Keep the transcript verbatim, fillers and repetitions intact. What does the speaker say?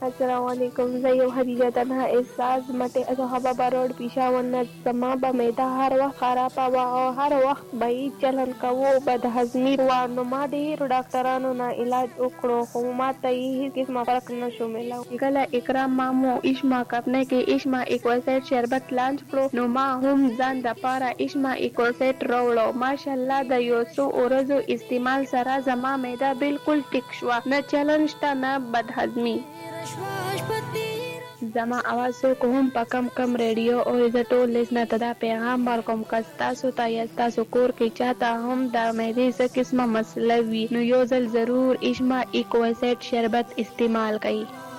السلام علیکم. زه یو خدیجه تنها احساس مټې صحابه روډ پېښور نه. زما به معده هر وخت خرابه وه او هر وخت به یې چلن کوو بدهضمي وه. نو ما ډېرو ډاکټرانو نه علاج وکړو خو ما ته یې هېڅ قسمه فرق نه شو میلاو. کله اکرام مامو اشما کپنۍ کې اشما ایکوسایډ شربت لانچ کړو نو ما هم ځان دپاره اشما ایکوسایډ راوړو. ماشاءالله د یو څو ورځو استعمال سره زما معده بالکل ټیک شوه، نه چلن شته نه بدهضمي. زما اواز څوک هم په کم کم ریډیو او زه ټول لیسنر ته دا پیغام ورکوم که ستاسو ته یا ستاسو کور کې چاته هم د معدې څه قسمه مسله وي نو یو ځل ضرور اشما ایکوسایډ شربت استعمال کړئ.